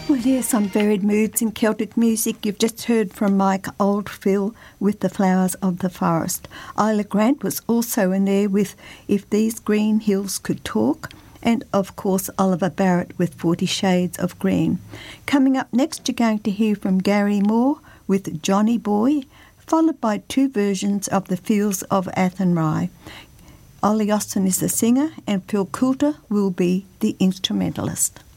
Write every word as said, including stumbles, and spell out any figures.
Well, here's some varied moods in Celtic music. You've just heard from Mike Oldfield with The Flowers of the Forest. Isla Grant was also in there with If These Green Hills Could Talk, and of course Oliver Barrett with Forty Shades of Green. Coming up next, you're going to hear from Gary Moore with Johnny Boy, followed by two versions of The Fields of Athenry. Ollie Austin is the singer and Phil Coulter will be the instrumentalist.